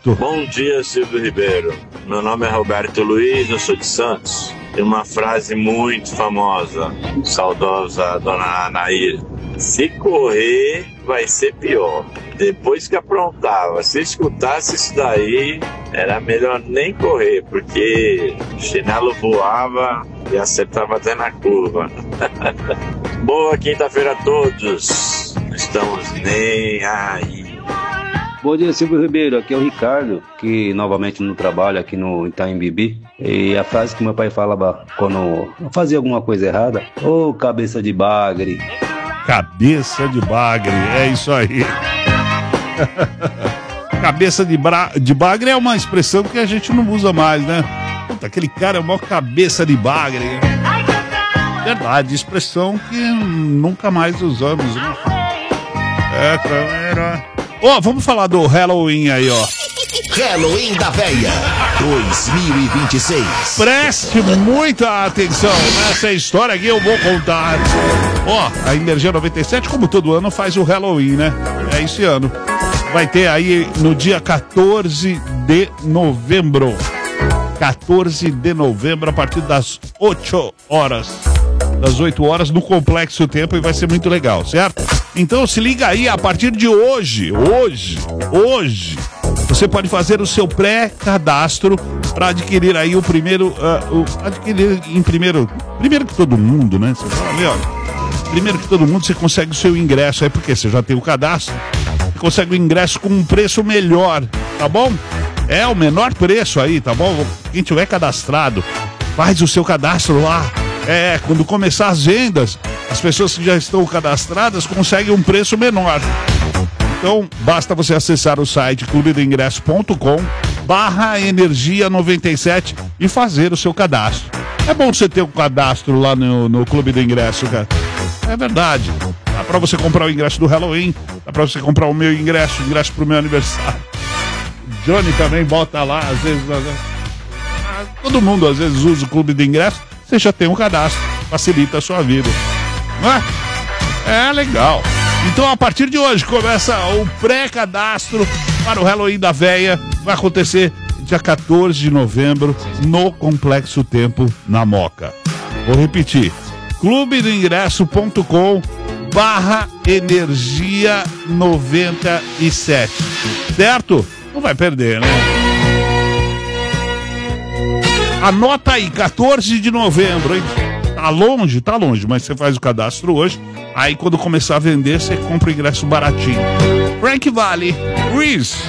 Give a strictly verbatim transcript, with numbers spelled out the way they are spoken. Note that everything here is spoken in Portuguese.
Certo. Bom dia, Silvio Ribeiro. Meu nome é Roberto Luiz, eu sou de Santos. Tem uma frase muito famosa, saudosa dona Anaí. Se correr, vai ser pior. Depois que aprontava, se escutasse isso daí, era melhor nem correr, porque o chinelo voava e acertava até na curva. Boa quinta-feira a todos. Não estamos nem aí. Bom dia, Silvio Ribeiro, aqui é o Ricardo, que novamente no trabalho aqui no Itaim Bibi. E a frase que meu pai falava quando eu fazia alguma coisa errada: ô, cabeça de bagre. Cabeça de bagre, é isso aí. Cabeça de, bra... de bagre é uma expressão que a gente não usa mais, né? Puta, aquele cara é uma cabeça de bagre. Verdade, expressão que nunca mais usamos, né? É, câmera. Ó, oh, vamos falar do Halloween aí, ó. Halloween da Véia dois mil e vinte e seis. Preste muita atenção nessa história aqui, eu vou contar. Ó, oh, a Energia noventa e sete, como todo ano, faz o Halloween, né? É esse ano. Vai ter aí no dia quatorze de novembro. quatorze de novembro, a partir das oito horas. Das oito horas no Complexo Tempo, e vai ser muito legal, certo? Então se liga aí, a partir de hoje, hoje, hoje, você pode fazer o seu pré-cadastro para adquirir aí o primeiro, uh, o, adquirir em primeiro, primeiro que todo mundo, né? Você fala ali, ó, primeiro que todo mundo você consegue o seu ingresso aí, porque você já tem o cadastro, você consegue o ingresso com um preço melhor, tá bom? É o menor preço aí, tá bom? Quem tiver cadastrado, faz o seu cadastro lá. É, quando começar as vendas, as pessoas que já estão cadastradas conseguem um preço menor. Então, basta você acessar o site clube do ingresso ponto com barra energia noventa e sete e fazer o seu cadastro. É bom você ter o um cadastro lá no, no Clube do Ingresso, cara. É verdade. Dá pra você comprar o ingresso do Halloween, dá pra você comprar o meu ingresso, o ingresso pro meu aniversário. Johnny também bota lá, às vezes... Todo mundo às vezes usa o Clube do Ingresso. Você já tem um cadastro, facilita a sua vida, não é? É legal. Então, a partir de hoje, começa o pré-cadastro para o Halloween da Véia. Vai acontecer dia quatorze de novembro no Complexo Tempo, na Moca. Vou repetir: clube do ingresso ponto com barra energia noventa e sete. Certo? Não vai perder, né? Anota aí, quatorze de novembro, hein? Tá longe? Tá longe, mas você faz o cadastro hoje. Aí quando começar a vender, você compra o ingresso baratinho. Frank Valley, Reese.